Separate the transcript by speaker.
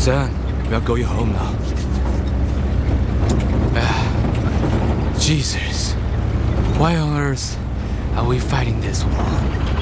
Speaker 1: Son, we are going home now. Jesus. Why on earth are we fighting this war?